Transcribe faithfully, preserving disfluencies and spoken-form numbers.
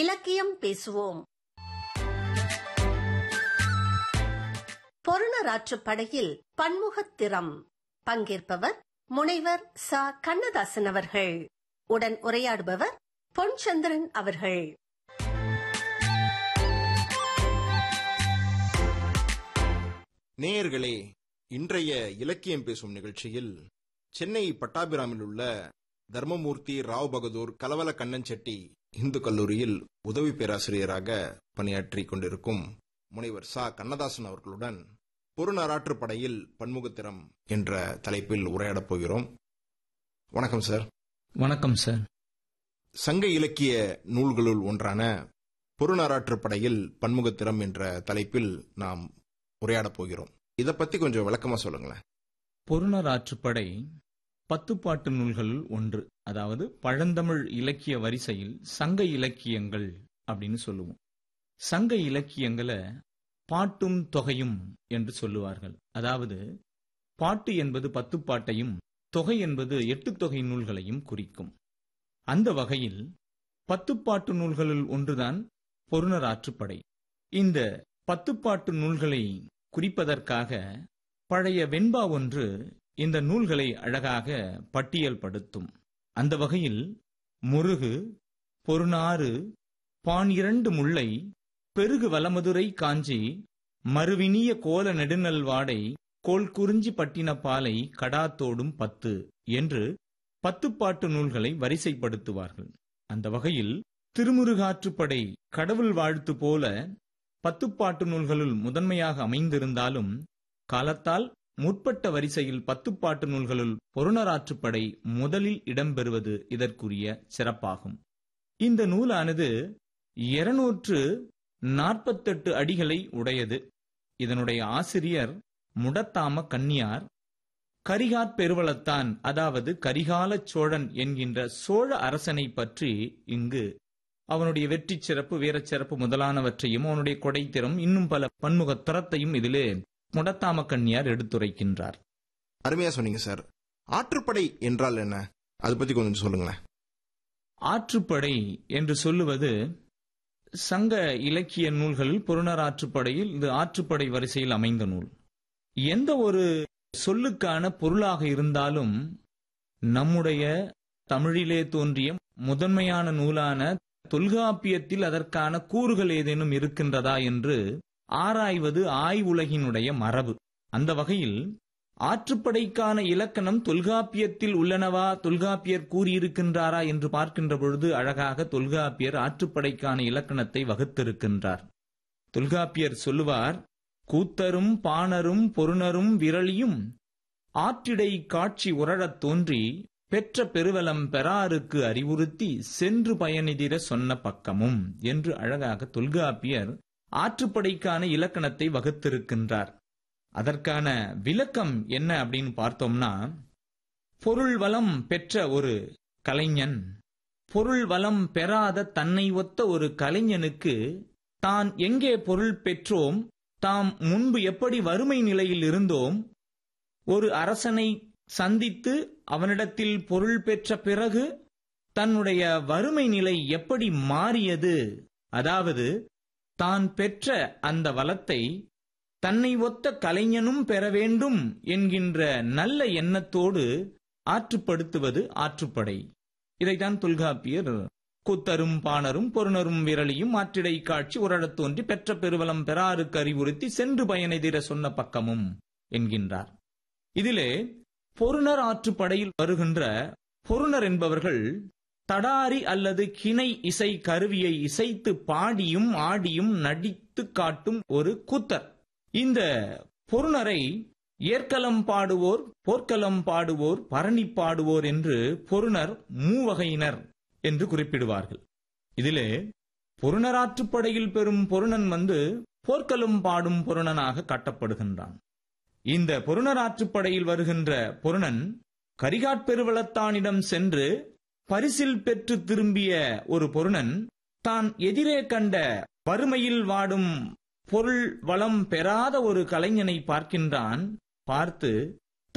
இலக்கியம் பேசுவோம். பொருணராற்றுப் படையில் பன்முகத்திறம். பங்கேற்பவர் முனைவர் ச கண்ணதாசன் அவர்கள். உடன் உரையாடுபவர் பொன்சந்திரன் அவர்கள். நேயர்களே, இன்றைய இலக்கியம் பேசும் நிகழ்ச்சியில் சென்னை பட்டாபிராமில் உள்ள தர்மமூர்த்தி ராவ் பகதூர் கலவல கண்ணன் செட்டி இந்து கல்லூரியில் உதவி பேராசிரியராக பணியாற்றிக் கொண்டிருக்கும் முனைவர் ச கண்ணதாசன் அவர்களுடன் பொருணராற்றுப் படையில் பன்முகத்திறம் என்ற தலைப்பில் உரையாடப் போகிறோம். வணக்கம் சார். வணக்கம் சார். சங்க இலக்கிய நூல்களுள் ஒன்றான பொருணராற்றுப் படையில் பன்முகத்திறம் என்ற தலைப்பில் நாம் உரையாடப் போகிறோம். இதை பத்தி கொஞ்சம் விளக்கமா சொல்லுங்களேன். பொருணராற்றுப்படை பத்துப்பாட்டு நூல்களுள் ஒன்று. அதாவது பழந்தமிழ் இலக்கிய வரிசையில் சங்க இலக்கியங்கள் அப்படின்னு சொல்லுவோம். சங்க இலக்கியங்களை பாட்டும் தொகையும் என்று சொல்லுவார்கள். அதாவது பாட்டு என்பது பத்துப்பாட்டையும் தொகை என்பது எட்டு தொகை நூல்களையும் குறிக்கும். அந்த வகையில் பத்துப்பாட்டு நூல்களுள் ஒன்றுதான் பொருணராற்றுப்படை. இந்த பத்துப்பாட்டு நூல்களை குறிப்பதற்காக பழைய வெண்பா ஒன்று இந்த நூல்களை அழகாக பட்டியல் படுத்தும். அந்த வகையில் முருகு, பொருணாறு, பானிரண்டு முல்லை, பெருகு வலமதுரை காஞ்சி, மறுவினிய கோல நெடுநல்வாடை, கோல் குறிஞ்சி பட்டின பாலை, கடாத்தோடும் பத்து என்று பத்துப்பாட்டு நூல்களை வரிசைப்படுத்துவார்கள். அந்த வகையில் திருமுருகாற்றுப்படை கடவுள் வாழ்த்து போல பத்துப்பாட்டு நூல்களுள் முதன்மையாக அமைந்திருந்தாலும் காலத்தால் முற்பட்ட வரிசையில் பத்துப்பாட்டு நூல்களுள் பொருணராற்றுப்படை முதலில் இடம்பெறுவது இதற்குரிய சிறப்பாகும். இந்த நூலானது இருநூற்று நாற்பத்தெட்டு அடிகளை உடையது. இதனுடைய ஆசிரியர் முடத்தாம கன்னியார். கரிகாற் பெருவளத்தான், அதாவது கரிகால சோழன் என்கின்ற சோழ அரசனை பற்றி இங்கு அவனுடைய வெற்றி சிறப்பு, வீரச் சிறப்பு முதலானவற்றையும் அவனுடைய கொடைத்திறம் இன்னும் பல பன்முக திறத்தையும் இதிலே முடத்தாம கன்னியார் எடுத்துரைக்கின்றார். அருமையா சொன்னீங்க சார். ஆற்றுப்படை என்றால் என்ன, அதை பத்தி கொஞ்சம் சொல்லுங்களேன். ஆற்றுப்படை என்று சொல்லுவது சங்க இலக்கிய நூல்களில் பொருணராற்றுப்படையில் இது ஆற்றுப்படை வரிசையில் அமைந்த நூல். எந்த ஒரு சொல்லுக்கான பொருளாக இருந்தாலும் நம்முடைய தமிழிலே தோன்றிய முதன்மையான நூலான தொல்காப்பியத்தில் அதற்கான கூறுகள் ஏதேனும் இருக்கின்றதா என்று ஆராய்வது ஆய்வுலகினுடைய மரபு. அந்த வகையில் ஆற்றுப்படைக்கான இலக்கணம் தொல்காப்பியத்தில் உள்ளனவா, தொல்காப்பியர் கூறியிருக்கின்றாரா என்று பார்க்கின்ற பொழுது அழகாக தொல்காப்பியர் ஆற்றுப்படைக்கான இலக்கணத்தை வகுத்திருக்கின்றார். தொல்காப்பியர் சொல்லுவார், கூத்தரும் பாணரும் பொருணரும் விரலியும் ஆற்றிடை காட்சி உரழத் தோன்றி பெற்ற பெருவலம் பெறாருக்கு அறிவுறுத்தி சென்று பயனிதிர சொன்ன பக்கமும் என்று அழகாக தொல்காப்பியர் ஆற்றுப்படைக்கான இலக்கணத்தை வகுத்திருக்கின்றார். அதற்கான விளக்கம் என்ன அப்படின்னு பார்த்தோம்னா, பொருள் வளம் பெற்ற ஒரு கலைஞன் பொருள் வளம் பெறாத தன்னை ஒத்த ஒரு கலைஞனுக்கு தான் எங்கே பொருள் பெற்றோம், தாம் முன்பு எப்படி வறுமை நிலையில் இருந்தோம், ஒரு அரசனை சந்தித்து அவனிடத்தில் பொருள் பெற்ற பிறகு தன்னுடைய வறுமை நிலை எப்படி மாறியது, அதாவது தான் பெற்ற அந்த வளத்தை தன்னை ஒத்த கலைஞனும் பெற வேண்டும் என்கின்ற நல்ல எண்ணத்தோடு ஆற்றுப்படுத்துவது ஆற்றுப்படை. இதைத்தான் தொல்காப்பியர் கூத்தரும் பாணரும் பொருணரும் விரலியும் ஆற்றிடை காட்சி உரழத் தோன்றி பெற்ற பெருவலம் பெறாருக்கு அறிவுறுத்தி சென்று பயனெதிர சொன்ன பக்கமும் என்கின்றார். இதிலே பொருணர் ஆற்றுப்படையில் வருகின்ற பொருணர் என்பவர்கள் தடாரி அல்லது கிணை இசை கருவியை இசைத்து பாடியும் ஆடியும் நடித்து காட்டும் ஒரு கூத்தர். இந்த பொருணரை ஏற்களம் பாடுவோர், போர்க்களம் பாடுவோர், பரணி பாடுவோர் என்று பொருணர் மூவகையினர் என்று குறிப்பிடுவார்கள். இதிலே பொருணராற்றுப்படையில் பெறும் பொருணன் வந்து போர்க்களம் பாடும் பொருணனாக காட்டப்படுகின்றான். இந்த பொருணராற்றுப்படையில் வருகின்ற பொருணன் கரிகாட்பெருவளத்தானிடம் சென்று பரிசில் பெற்று திரும்பிய ஒரு பொருணன் தான் எதிரே கண்ட வறுமையில் வாடும் பொருள் வளம் பெறாத ஒரு கலைஞனை பார்க்கின்றான். பார்த்து